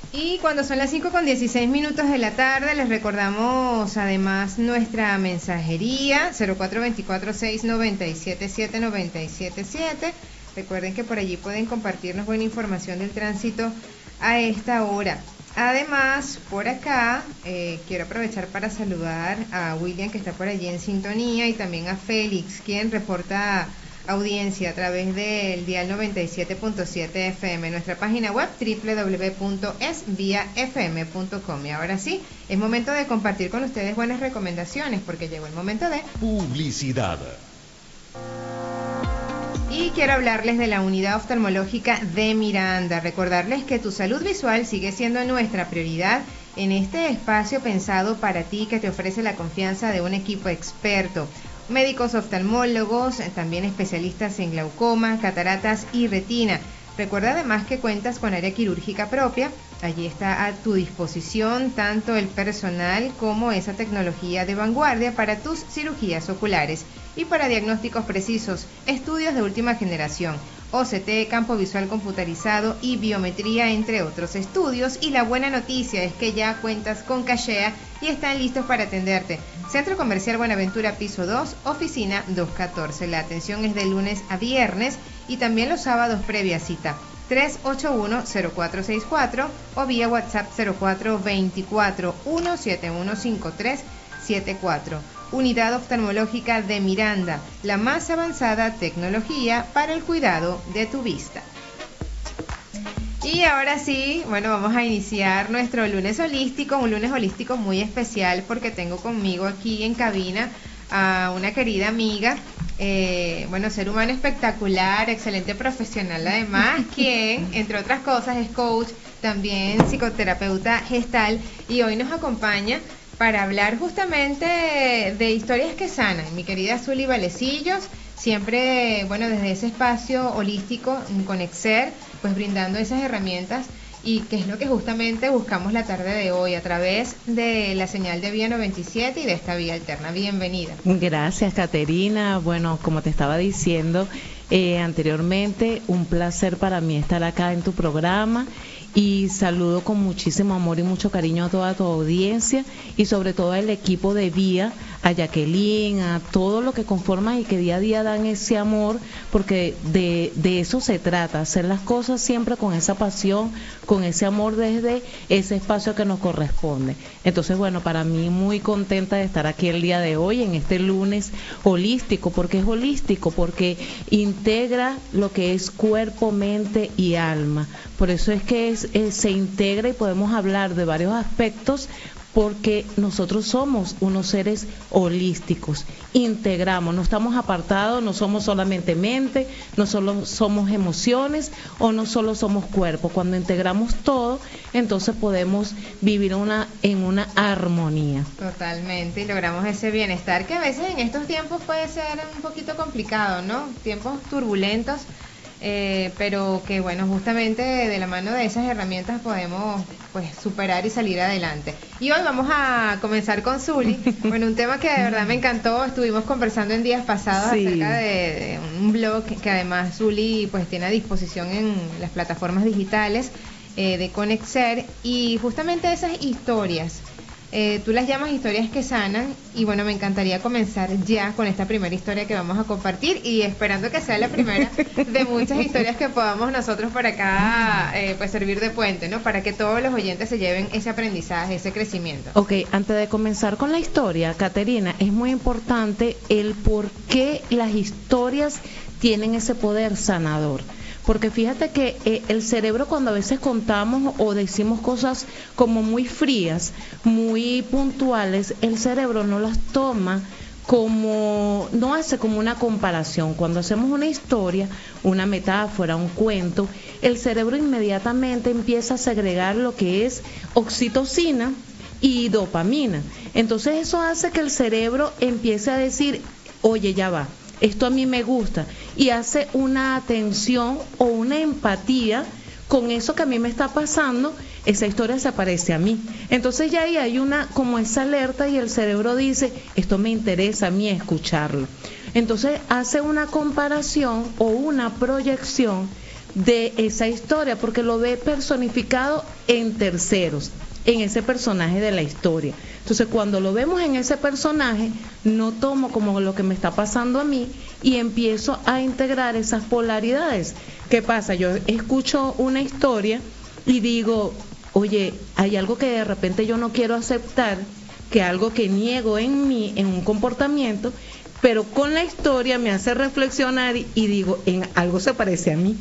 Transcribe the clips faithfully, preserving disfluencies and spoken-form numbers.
Y cuando son las cinco con dieciséis minutos de la tarde, les recordamos además nuestra mensajería cero cuatro dos cuatro, seis nueve siete, siete nueve siete siete. Recuerden que por allí pueden compartirnos buena información del tránsito a esta hora. Además, por acá eh, quiero aprovechar para saludar a William, que está por allí en sintonía, y también a Félix, quien reporta audiencia a través del dial noventa y siete punto siete F M, nuestra página web doble u doble u doble u punto es vía f m punto com. Y ahora sí, es momento de compartir con ustedes buenas recomendaciones, porque llegó el momento de publicidad. Y quiero hablarles de la unidad oftalmológica de Miranda. Recordarles que tu salud visual sigue siendo nuestra prioridad en este espacio pensado para ti, que te ofrece la confianza de un equipo experto. Médicos oftalmólogos, también especialistas en glaucoma, cataratas y retina. Recuerda además que cuentas con área quirúrgica propia. Allí está a tu disposición tanto el personal como esa tecnología de vanguardia para tus cirugías oculares y para diagnósticos precisos, estudios de última generación, O C T, campo visual computarizado y biometría, entre otros estudios. Y la buena noticia es que ya cuentas con Cachea y están listos para atenderte. Centro Comercial Buenaventura, piso dos, oficina doscientos catorce. La atención es de lunes a viernes y también los sábados previa cita. tres ocho uno, cero cuatro seis cuatro o vía WhatsApp cero cuatro dos cuatro, uno siete uno cinco tres siete cuatro. Unidad oftalmológica de Miranda, la más avanzada tecnología para el cuidado de tu vista. Y ahora sí, bueno, vamos a iniciar nuestro lunes holístico, un lunes holístico muy especial porque tengo conmigo aquí en cabina a una querida amiga, eh, bueno, ser humano espectacular, excelente profesional además, quien, entre otras cosas, es coach, también psicoterapeuta gestal, y hoy nos acompaña para hablar justamente de historias que sanan. Mi querida Zuli Valecillos, siempre, bueno, desde ese espacio holístico, con Exer, pues brindando esas herramientas, y que es lo que justamente buscamos la tarde de hoy a través de la señal de Vía noventa y siete y de esta vía alterna. Bienvenida. Gracias, Caterina. Bueno, como te estaba diciendo eh, anteriormente, un placer para mí estar acá en tu programa. Y saludo con muchísimo amor y mucho cariño a toda tu audiencia y sobre todo al equipo de Vía, a Jacqueline, a todo lo que conforman y que día a día dan ese amor, porque de, de eso se trata, hacer las cosas siempre con esa pasión, con ese amor desde ese espacio que nos corresponde. Entonces, bueno, para mí muy contenta de estar aquí el día de hoy en este lunes holístico. ¿Por qué es holístico? Porque integra lo que es cuerpo, mente y alma. Por eso es que es, eh, se integra y podemos hablar de varios aspectos, porque nosotros somos unos seres holísticos, integramos, no estamos apartados, no somos solamente mente, no solo somos emociones o no solo somos cuerpo. Cuando integramos todo, entonces podemos vivir una en una armonía. Totalmente, y logramos ese bienestar que a veces en estos tiempos puede ser un poquito complicado, ¿no? Tiempos turbulentos. Eh, pero que bueno, justamente de la mano de esas herramientas podemos pues superar y salir adelante. Y hoy vamos a comenzar con Zuli, bueno, un tema que de verdad me encantó. Estuvimos conversando en días pasados sí. acerca de, de un blog que además Zuli pues tiene a disposición en las plataformas digitales eh, de Conexer, y justamente esas historias Eh, tú las llamas historias que sanan, y bueno, me encantaría comenzar ya con esta primera historia que vamos a compartir, y esperando que sea la primera de muchas historias que podamos nosotros por acá eh, pues servir de puente, ¿no? Para que todos los oyentes se lleven ese aprendizaje, ese crecimiento. Ok, antes de comenzar con la historia, Caterina, es muy importante el por qué las historias tienen ese poder sanador. Porque fíjate que eh, el cerebro, cuando a veces contamos o decimos cosas como muy frías, muy puntuales, el cerebro no las toma como, no hace como una comparación. Cuando hacemos una historia, una metáfora, un cuento, el cerebro inmediatamente empieza a segregar lo que es oxitocina y dopamina. Entonces eso hace que el cerebro empiece a decir, oye, ya va, esto a mí me gusta, y hace una atención o una empatía con eso que a mí me está pasando. Esa historia se parece a mí. Entonces ya ahí hay una como esa alerta, y el cerebro dice, esto me interesa a mí escucharlo. Entonces hace una comparación o una proyección de esa historia, porque lo ve personificado en terceros, en ese personaje de la historia. Entonces, cuando lo vemos en ese personaje, no tomo como lo que me está pasando a mí y empiezo a integrar esas polaridades. ¿Qué pasa? Yo escucho una historia y digo, oye, hay algo que de repente yo no quiero aceptar, que algo que niego en mí, en un comportamiento, pero con la historia me hace reflexionar y, y digo, en algo se parece a mí.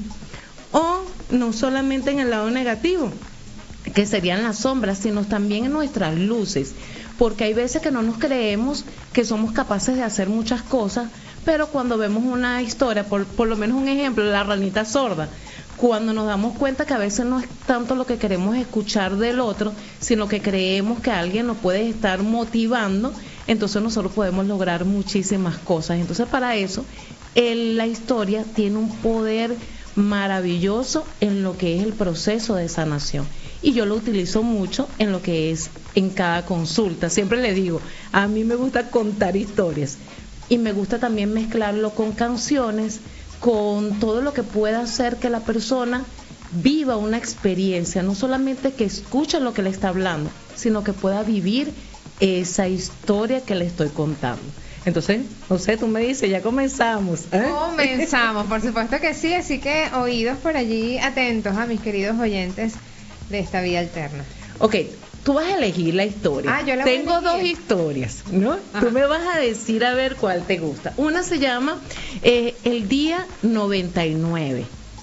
O no solamente en el lado negativo, que serían las sombras, sino también en nuestras luces, porque hay veces que no nos creemos que somos capaces de hacer muchas cosas, pero cuando vemos una historia, por, por lo menos un ejemplo, la ranita sorda, cuando nos damos cuenta que a veces no es tanto lo que queremos escuchar del otro, sino que creemos que alguien nos puede estar motivando, entonces nosotros podemos lograr muchísimas cosas. Entonces, para eso, el, la historia tiene un poder maravilloso en lo que es el proceso de sanación. Y yo lo utilizo mucho en lo que es en cada consulta. Siempre le digo, a mí me gusta contar historias y me gusta también mezclarlo con canciones, con todo lo que pueda hacer que la persona viva una experiencia, no solamente que escuche lo que le está hablando, sino que pueda vivir esa historia que le estoy contando. Entonces, no sé, tú me dices, ya comenzamos. ¿eh? Comenzamos, por supuesto que sí, así que oídos por allí atentos a mis queridos oyentes de esta vía alterna. Ok, tú vas a elegir la historia. Ah, yo la Tengo voy a dos historias, ¿no? Ajá. Tú me vas a decir a ver cuál te gusta. Una se llama eh, El Día noventa y nueve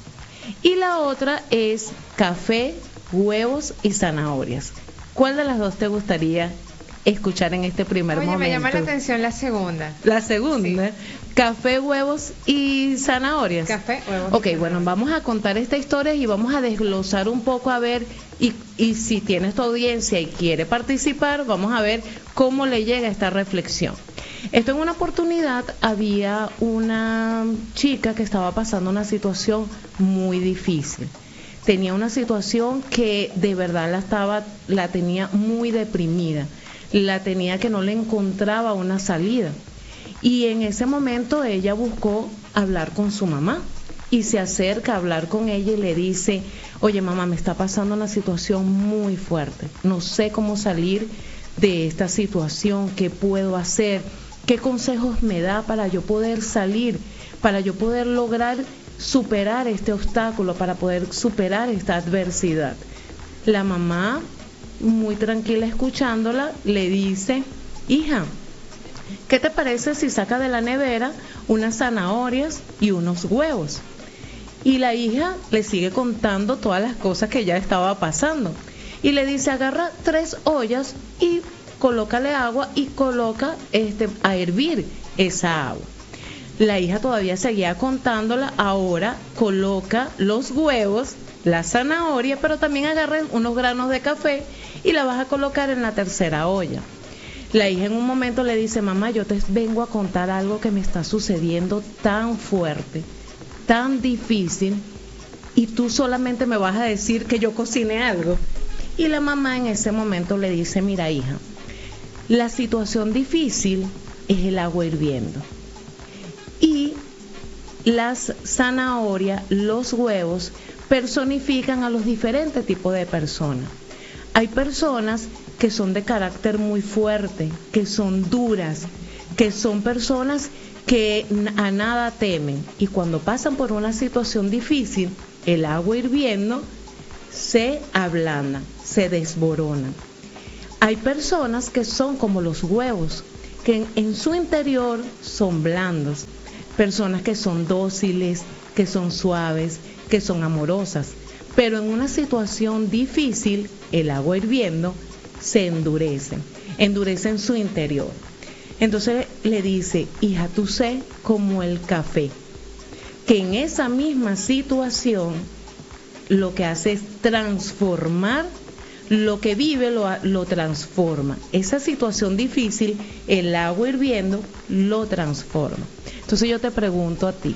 y la otra es Café, Huevos y Zanahorias. ¿Cuál de las dos te gustaría escuchar en este primer Oye, momento? Me llama la atención la segunda. La segunda, sí. Café, huevos y zanahorias. Café, huevos. Ok, bueno, vamos a contar esta historia y vamos a desglosar un poco a ver, y, y si tienes tu audiencia y quiere participar, vamos a ver cómo le llega esta reflexión. Esto, en una oportunidad había una chica que estaba pasando una situación muy difícil. Tenía una situación que de verdad la estaba, la tenía muy deprimida. La tenía que no le encontraba una salida. Y en ese momento ella buscó hablar con su mamá y se acerca a hablar con ella y le dice, oye mamá, me está pasando una situación muy fuerte, no sé cómo salir de esta situación, qué puedo hacer, qué consejos me da para yo poder salir, para yo poder lograr superar este obstáculo, para poder superar esta adversidad. La mamá, muy tranquila escuchándola, le dice, hija, ¿qué te parece si saca de la nevera unas zanahorias y unos huevos? Y la hija le sigue contando todas las cosas que ya estaba pasando. Y le dice, agarra tres ollas y colócale agua y coloca este, a hervir esa agua. La hija todavía seguía contándola, ahora coloca los huevos, la zanahoria, pero también agarra unos granos de café y la vas a colocar en la tercera olla. La hija en un momento le dice, mamá, yo te vengo a contar algo que me está sucediendo tan fuerte, tan difícil, y tú solamente me vas a decir que yo cocine algo. Y la mamá en ese momento le dice, mira hija, la situación difícil es el agua hirviendo. Y las zanahorias, los huevos, personifican a los diferentes tipos de personas. Hay personas que son de carácter muy fuerte, que son duras, que son personas que a nada temen, y cuando pasan por una situación difícil, el agua hirviendo se ablanda, se desborona. Hay personas que son como los huevos, que en, en su interior son blandos, personas que son dóciles, que son suaves, que son amorosas, pero en una situación difícil, el agua hirviendo se endurece, endurece en su interior. Entonces le dice, hija, tú sé como el café, que en esa misma situación lo que hace es transformar, lo que vive lo, lo transforma. Esa situación difícil, el agua hirviendo lo transforma. Entonces yo te pregunto a ti,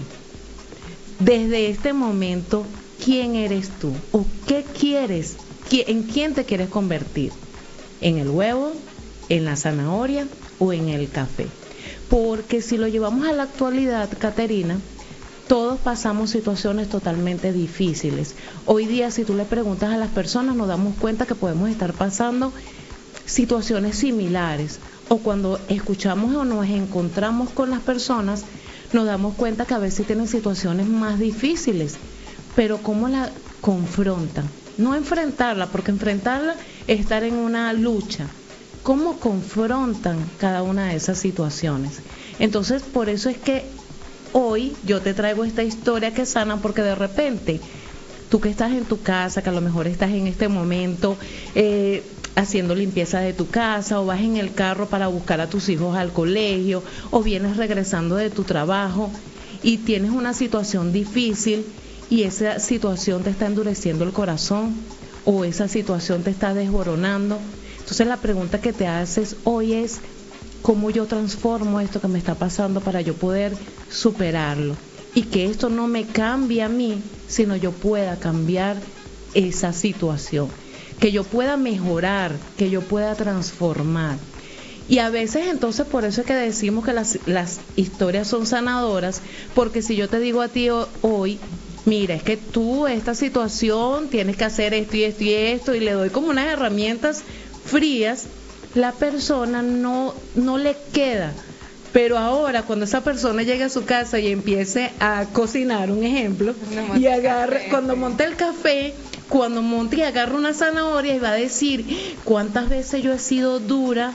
desde este momento, ¿quién eres tú? ¿O qué quieres? ¿En quién te quieres convertir? ¿En el huevo, en la zanahoria o en el café? Porque si lo llevamos a la actualidad, Caterina, todos pasamos situaciones totalmente difíciles. Hoy día, si tú le preguntas a las personas, nos damos cuenta que podemos estar pasando situaciones similares. O cuando escuchamos o nos encontramos con las personas, nos damos cuenta que a veces tienen situaciones más difíciles. Pero ¿cómo la confrontan? No enfrentarla, porque enfrentarla es estar en una lucha. ¿Cómo confrontan cada una de esas situaciones? Entonces, por eso es que hoy yo te traigo esta historia que sana, porque de repente, tú que estás en tu casa, que a lo mejor estás en este momento eh, haciendo limpieza de tu casa, o vas en el carro para buscar a tus hijos al colegio, o vienes regresando de tu trabajo y tienes una situación difícil y esa situación te está endureciendo el corazón, o esa situación te está desboronando. Entonces la pregunta que te haces hoy es, ¿cómo yo transformo esto que me está pasando para yo poder superarlo? Y que esto no me cambie a mí, sino yo pueda cambiar esa situación. Que yo pueda mejorar, que yo pueda transformar. Y a veces entonces por eso es que decimos que las, las historias son sanadoras, porque si yo te digo a ti hoy, mira, es que tú esta situación tienes que hacer esto y esto y esto, y le doy como unas herramientas frías, la persona no, no le queda. Pero ahora cuando esa persona llegue a su casa y empiece a cocinar, un ejemplo, y agarre, cuando monte el café, cuando monte y agarre una zanahoria, y va a decir cuántas veces yo he sido dura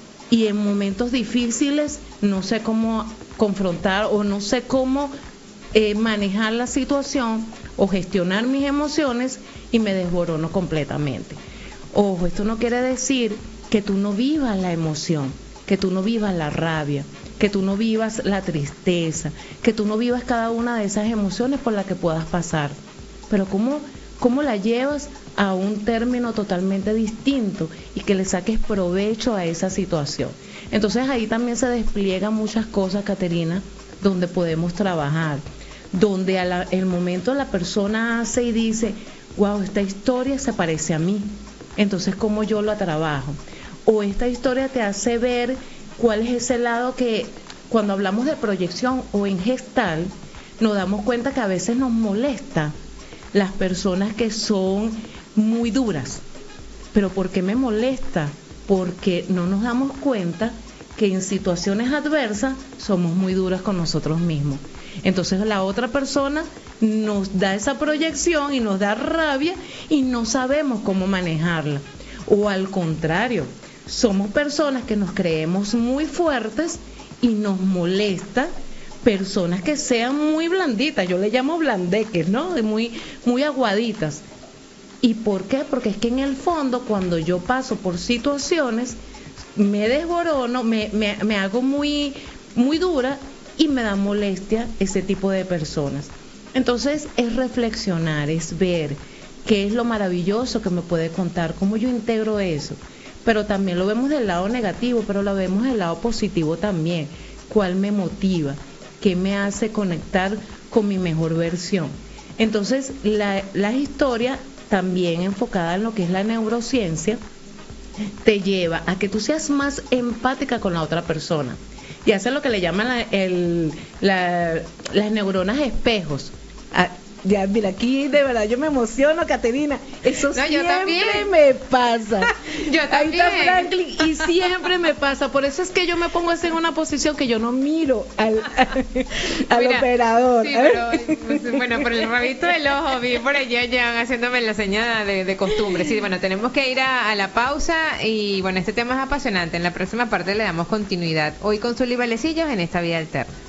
y en momentos difíciles no sé cómo confrontar o no sé cómo eh, manejar la situación o gestionar mis emociones, y me desborono completamente. Ojo, esto no quiere decir que tú no vivas la emoción, que tú no vivas la rabia, que tú no vivas la tristeza, que tú no vivas cada una de esas emociones por las que puedas pasar. Pero ¿cómo, cómo la llevas a un término totalmente distinto y que le saques provecho a esa situación? Entonces ahí también se despliegan muchas cosas, Caterina, donde podemos trabajar, donde al el momento la persona hace y dice, wow, esta historia se parece a mí, entonces ¿cómo yo la trabajo? O esta historia te hace ver cuál es ese lado que cuando hablamos de proyección o en gestal, nos damos cuenta que a veces nos molesta las personas que son muy duras. ¿Pero por qué me molesta? Porque no nos damos cuenta que en situaciones adversas somos muy duras con nosotros mismos. Entonces la otra persona nos da esa proyección y nos da rabia y no sabemos cómo manejarla. O al contrario, somos personas que nos creemos muy fuertes y nos molesta personas que sean muy blanditas, yo le llamo blandeques, ¿no? Muy, muy aguaditas. ¿Y por qué? Porque es que en el fondo, cuando yo paso por situaciones, me desborono, me, me, me hago muy, muy dura y me da molestia ese tipo de personas. Entonces es reflexionar, es ver qué es lo maravilloso que me puede contar, cómo yo integro eso. Pero también lo vemos del lado negativo, pero lo vemos del lado positivo también. ¿Cuál me motiva? ¿Qué me hace conectar con mi mejor versión? Entonces, la, la historia, también enfocada en lo que es la neurociencia, te lleva a que tú seas más empática con la otra persona. Y hace lo que le llaman la, el, la, las neuronas espejos. A, Ya, mira, aquí de verdad yo me emociono, Caterina. Eso no, siempre me pasa. Yo también. Ahí está Franklin, y siempre me pasa. Por eso es que yo me pongo así en una posición que yo no miro al, al mira, operador. Sí, pero, pues, bueno, por el rabito del ojo, vi por allá ya haciéndome la señal de, de costumbre. Sí, bueno, tenemos que ir a, a la pausa y bueno, este tema es apasionante. En la próxima parte le damos continuidad. Hoy con Zuli Valecillos en esta vida alterna.